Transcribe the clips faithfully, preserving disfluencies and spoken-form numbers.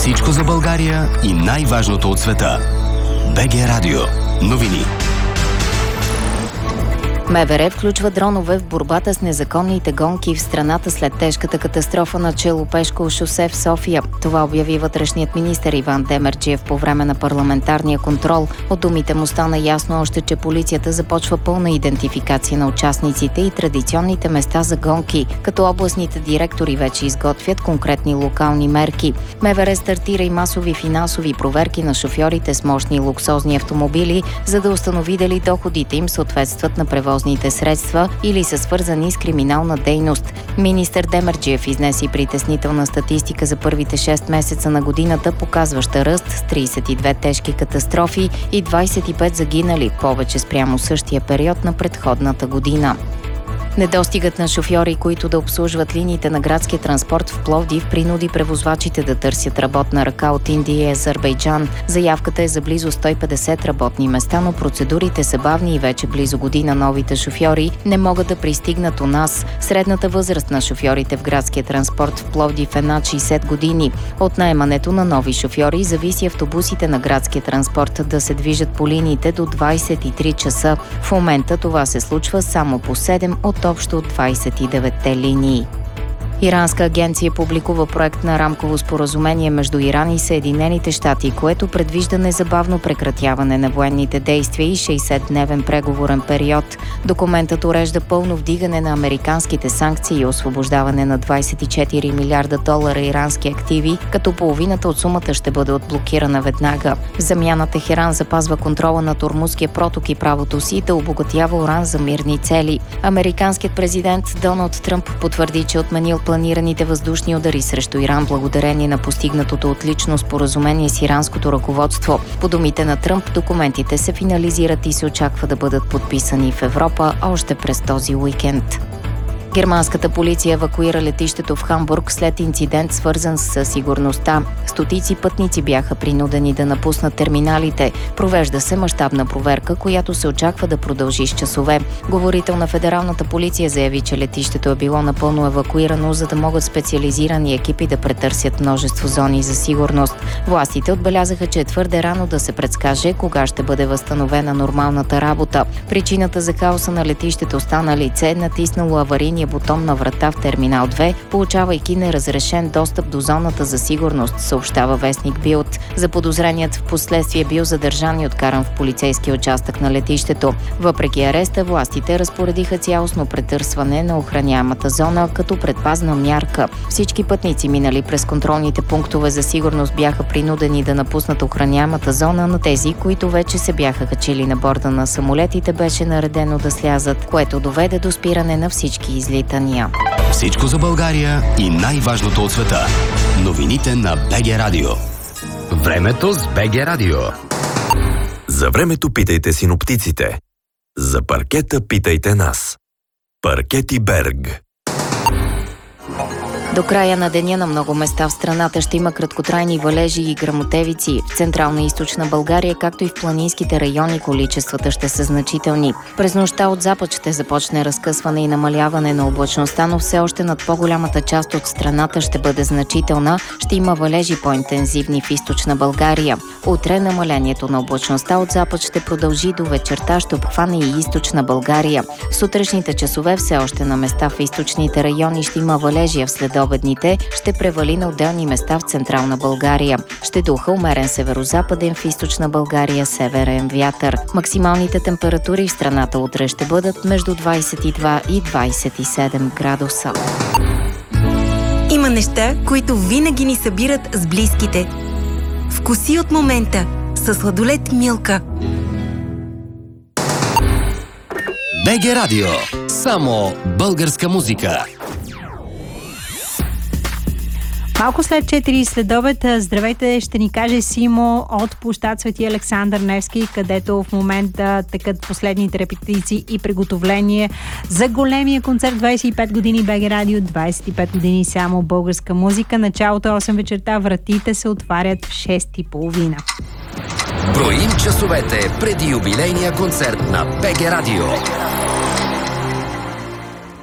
Всичко за България и най-важното от света. БГ Радио. Новини. МВР включва дронове в борбата с незаконните гонки в страната след тежката катастрофа на Челопешко шосе в София. Това обяви вътрешният министър Иван Демерджиев по време на парламентарния контрол. От думите му стана ясно още, че полицията започва пълна идентификация на участниците и традиционните места за гонки, като областните директори вече изготвят конкретни локални мерки. МВР стартира и масови финансови проверки на шофьорите с мощни и луксозни автомобили, за да установи дали доходите им съответстват на превозните средства или са свързани с криминална дейност. Министър Демерджиев изнеси притеснителна статистика за първите шест месеца на годината, показваща ръст с тридесет и две тежки катастрофи и двадесет и пет загинали, повече спрямо същия период на предходната година. Недостигът на шофьори, които да обслужват линиите на градския транспорт в Пловдив, принуди превозвачите да търсят работна ръка от Индия и Азербайджан. Заявката е за близо сто и петдесет работни места, но процедурите са бавни и вече близо година новите шофьори не могат да пристигнат у нас. Средната възраст на шофьорите в градския транспорт в Пловдив е над шейсет години. От наемането на нови шофьори зависи автобусите на градския транспорт да се движат по линиите до двадесет и три часа. В момента това се случва само по седем от общо двадесет и деветте линии. Иранска агенция публикува проект на рамково споразумение между Иран и Съединените щати, което предвижда незабавно прекратяване на военните действия и шейсетдневен преговорен период. Документът урежда пълно вдигане на американските санкции и освобождаване на двадесет и четири милиарда долара ирански активи, като половината от сумата ще бъде отблокирана веднага. В замяна Техеран запазва контрола над Ормузския проток и правото си да обогатява уран за мирни цели. Американският президент Доналд Тръмп потвърди, че отменил планираните въздушни удари срещу Иран благодарение на постигнатото отлично споразумение с иранското ръководство. По думите на Тръмп, документите се финализират и се очаква да бъдат подписани в Европа още през този уикенд. Германската полиция евакуира летището в Хамбург след инцидент, свързан с сигурността. Стотици пътници бяха принудени да напуснат терминалите. Провежда се мащабна проверка, която се очаква да продължи с часове. Говорител на федералната полиция заяви, че летището е било напълно евакуирано, за да могат специализирани екипи да претърсят множество зони за сигурност. Властите отбелязаха, че е твърде рано да се предскаже кога ще бъде възстановена нормалната работа. Причината за хаоса на летището стана лице, натиснало аварийния бутон на врата в терминал две, получавайки неразрешен достъп до зоната за сигурност, съобщава вестник Билд. Заподозреният в последствие бил задържан и откаран в полицейски участък на летището. Въпреки ареста, властите разпоредиха цялостно претърсване на охраняемата зона като предпазна мярка. Всички пътници, минали през контролните пунктове за сигурност, бяха принудени да напуснат охраняемата зона, на тези, които вече се бяха качили на борда на самолетите, беше наредено да слязат, което доведе до спиране на всички излитания. Всичко за България и най-важното от света. Новините на БГ Радио. Времето с БГ Радио. За времето питайте синоптиците. За паркета питайте нас. Паркети Берг. До края на деня на много места в страната ще има краткотрайни валежи и гръмотевици. В централна и източна България, както и в планинските райони, количествата ще са значителни. През нощта от запад ще започне разкъсване и намаляване на облачността, но все още над по-голямата част от страната ще бъде значителна. Ще има валежи по-интензивни в източна България. Утре намалението на облачността от запад ще продължи до вечерта, ще обхване и източна България. В сутрешните часове все още на места в източните райони ще има валежи, а в следобедните ще превали на отделни места в централна България. Ще духа умерен северозападен, в източна България северен вятър. Максималните температури в страната утре ще бъдат между двадесет и два и двадесет и седем градуса. Има неща, които винаги ни събират с близките. Вкуси от момента със сладолед Милка. БГ Радио. Само българска музика. Малко след четири следобед, здравейте, ще ни каже Симо от площад Свети Александър Невски, където в момента текат последните репетиции и приготовление за големия концерт двадесет и пет години БГ Радио, двадесет и пет години само българска музика. Началото е осем вечерта, вратите се отварят в шест и половина. Броим часовете преди юбилейния концерт на БГ Радио.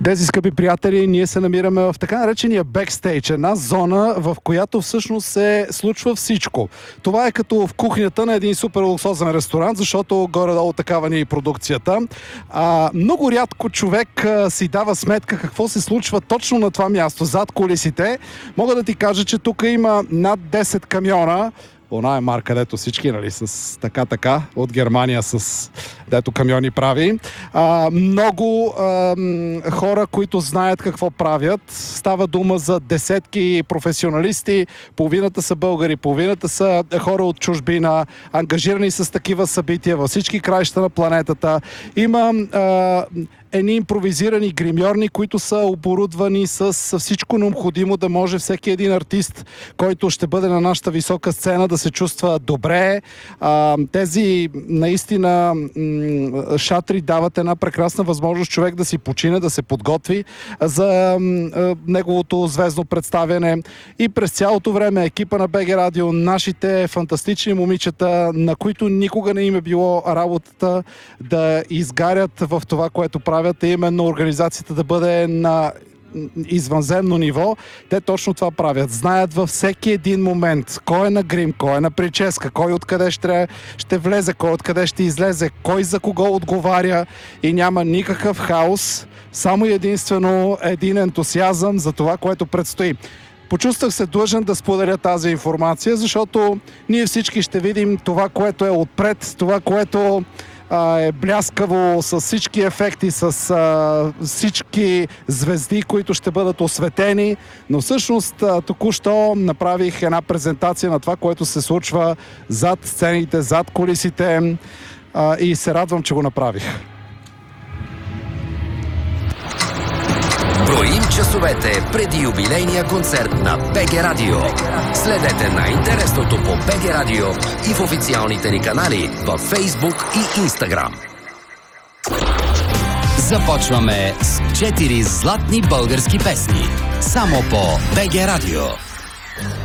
Тези, скъпи приятели, ние се намираме в така наречения бекстейдж, една зона, в която всъщност се случва всичко. Това е като в кухнята на един супер луксозен ресторант, защото горе-долу такава ни е продукцията. А, много рядко човек а, си дава сметка какво се случва точно на това място, зад кулисите. Мога да ти кажа, че тук има над десет камиона. Она е марка, дето всички, нали, с така-така, от Германия, с дето камиони прави. А, много а, хора, които знаят какво правят. Става дума за десетки професионалисти. Половината са българи, половината са хора от чужбина, ангажирани с такива събития във всички краища на планетата. Има а, едни импровизирани гримьорни, които са оборудвани с, с всичко необходимо да може всеки един артист, който ще бъде на нашата висока сцена, да се чувства добре. А, тези наистина м- шатри дават една прекрасна възможност човек да си почине, да се подготви за м- неговото звездно представяне. И през цялото време екипа на БГ Радио, нашите фантастични момичета, на които никога не им е било работата да изгарят в това, което правят, е именно организацията да бъде на извънземно ниво. Те точно това правят. Знаят във всеки един момент кой е на грим, кой е на прическа, кой откъде ще, ще влезе, кой откъде ще излезе, кой за кого отговаря, и няма никакъв хаос, само единствено един ентусиазъм за това, което предстои. Почувствах се длъжен да споделя тази информация, защото ние всички ще видим това, което е отпред, това, което е бляскаво, с всички ефекти, с а, всички звезди, които ще бъдат осветени, но всъщност а, току-що направих една презентация на това, което се случва зад сцените, зад кулисите, а, и се радвам, че го направих. Броим часовете преди юбилейния концерт на БГ Радио. Следете най-интересното по БГ Радио и в официалните ни канали във Фейсбук и Инстаграм. Започваме с четири златни български песни. Само по БГ Радио.